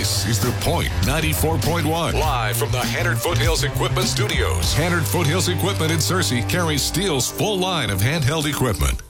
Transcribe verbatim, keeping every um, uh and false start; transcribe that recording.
This is The Point ninety-four point one. Live from the Hannard Foothills Equipment Studios. Hannard Foothills Equipment in Searcy carries Steele's full line of handheld equipment.